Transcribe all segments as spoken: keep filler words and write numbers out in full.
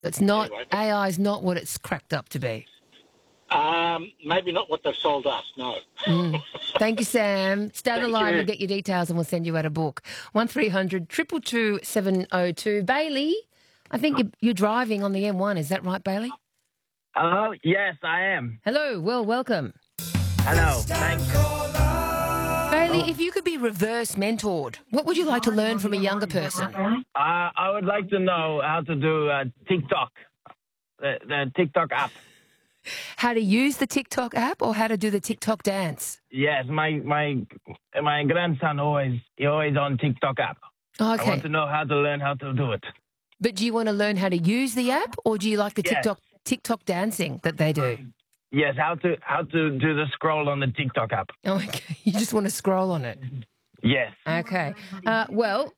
It's not, Anyway, A I is not what it's cracked up to be. um, maybe not what they've sold us, no. Mm. Thank you, Sam. Stay on the Thank line. you. We'll get your details and we'll send you out a book. one three hundred two two two seven oh two. Bailey, I think you're, you're driving on the M one. Is that right, Bailey? Hello? Yes, I am. Hello. Well, welcome. Hello. Thanks. Bailey, if you could be reverse mentored, what would you like to learn from a younger person? Uh, I would like to know how to do uh, TikTok, the, the TikTok app. How to use the TikTok app or how to do the TikTok dance? Yes, my my my grandson always he always on TikTok app. I Okay. want to know how to learn how to do it. But do you want to learn how to use the app or do you like the Yes. TikTok TikTok dancing that they do? Yes, how to how to do the scroll on the TikTok app. Oh, okay. You just want to scroll on it. Yes. Okay. Uh, well,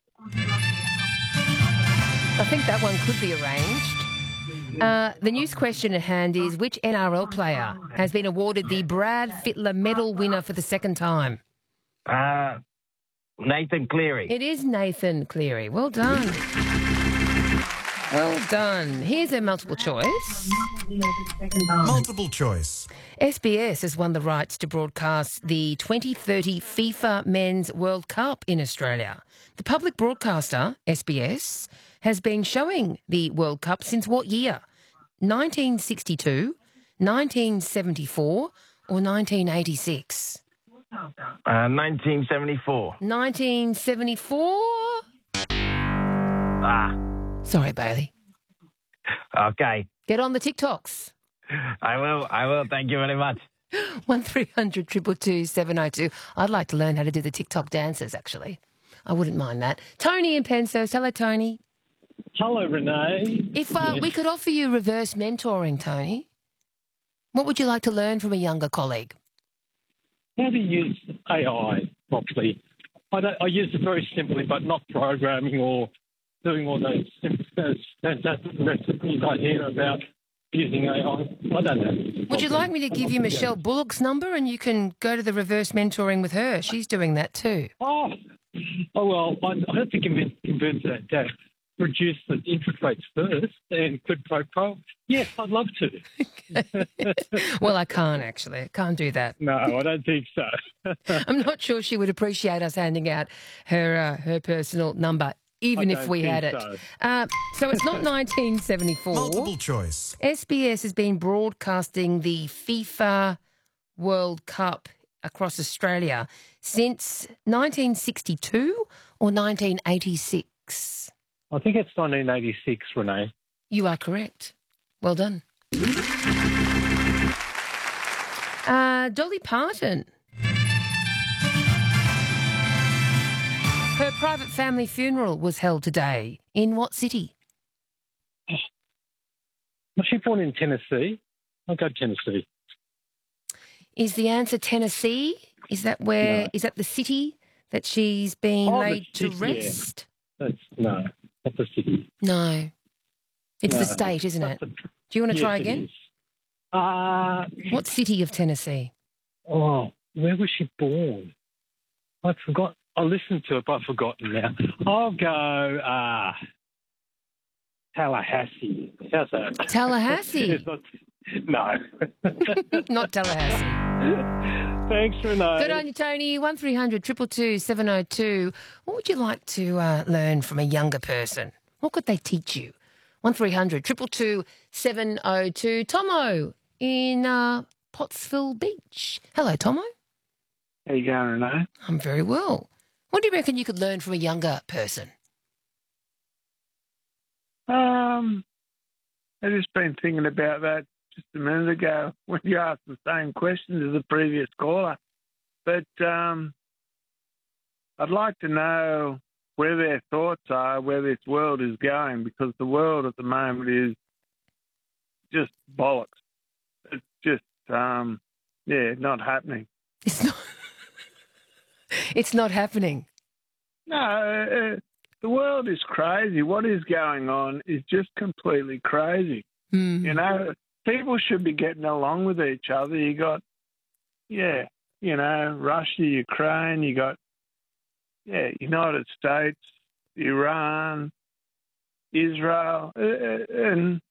I think that one could be arranged. Uh, the news question at hand is, which N R L player has been awarded the Brad Fittler Medal winner for the second time? Uh, Nathan Cleary. It is Nathan Cleary. Well done. Well done. Here's a multiple choice. Multiple choice. S B S has won the rights to broadcast the twenty thirty FIFA Men's World Cup in Australia. The public broadcaster, S B S, has been showing the World Cup since what year? nineteen sixty-two, nineteen seventy-four or nineteen eighty-six? Uh, nineteen seventy-four. nineteen seventy-four? Ah, Sorry, Bailey. okay. Get on the TikToks. I will. I will. Thank you very much. one three hundred two two two seven oh two. I'd like to learn how to do the TikTok dances, actually. I wouldn't mind that. Tony in Penshurst. Hello, Tony. Hello, Renee. If uh, Yes. we could offer you reverse mentoring, Tony, what would you like to learn from a younger colleague? How to use A I properly? I, don't, I use it very simply, but not programming or doing all those fantastic recipes I hear about using A I. I don't know. Would you like me to give you Michelle Bullock's number and you can go to the reverse mentoring with her? She's doing that too. Oh, oh well, I, I have to convince, convince that to reduce the interest rates first and quid pro quo. Yes, I'd love to. Well, I can't actually. I can't do that. No, I don't think so. I'm not sure she would appreciate us handing out her uh, her personal number, even I if don't we think had it. so. Uh, so it's not nineteen seventy-four. Multiple choice. S B S has been broadcasting the FIFA World Cup across Australia since nineteen sixty-two or nineteen eighty-six. I think it's nineteen eighty-six, Renee. You are correct. Well done. Uh, Dolly Parton. Her private family funeral was held today. In what city? Was she born in Tennessee? I'll go Tennessee. Is the answer Tennessee? Is that where? No. Is that the city that she's been Oh, the laid to city, yeah. rest? That's, no, not the city. No. It's the No. state, isn't it? That's Do the- you want to yes, try it again? is. Uh, What city of Tennessee? oh, where was she born? I forgot. I listened to it, but I've forgotten now. I'll go uh, Tallahassee. How's that? Tallahassee. It's not- no. Not Tallahassee. Thanks, Renee. Good on you, Tony. one three hundred two two two seven oh two. What would you like to uh, learn from a younger person? What could they teach you? one three hundred two two two seven oh two. Tomo in uh, Pottsville Beach. Hello, Tomo. How you going, Renee? I'm very well. What do you reckon you could learn from a younger person? Um, I just been thinking about that just a minute ago when you asked the same question as the previous caller. But um, I'd like to know where their thoughts are, where this world is going, because the world at the moment is just bollocks. It's just, um, yeah, not happening. It's not. It's not happening. No, uh, the world is crazy. What is going on is just completely crazy. Mm. You know, people should be getting along with each other. You got, yeah, you know, Russia, Ukraine, you got, yeah, United States, Iran, Israel, uh, and